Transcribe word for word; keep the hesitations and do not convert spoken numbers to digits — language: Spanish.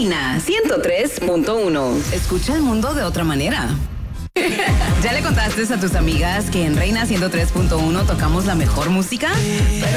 Reina ciento tres punto uno. Escucha el mundo de otra manera. ¿Ya le contaste a tus amigas que en Reina ciento tres punto uno tocamos la mejor música? Pero